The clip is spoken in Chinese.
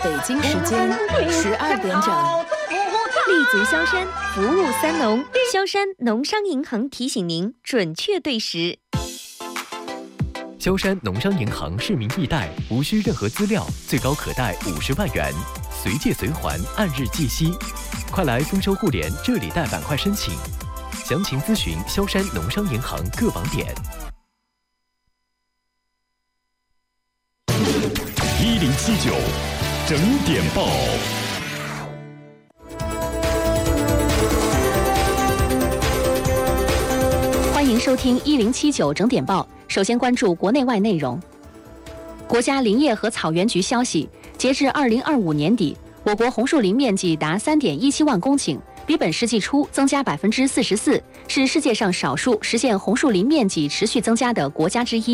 北京时间12点整， 立足萧山，服务三农。萧山农商银行提醒您准确对时。 萧山农商银行市民易贷，无需任何资料，最高可贷50万元，随借随还，按日计息。快来丰收互联这里贷板块申请，详情咨询萧山农商银行各网点。 1079整点报。 欢迎收听1079整点报。首先关注国内外内容。国家林业和草原局消息，截至2025年底，我国红树林面积达3.17万公顷，比本世纪初增加44%，是世界上少数实现红树林面积持续增加的国家之一。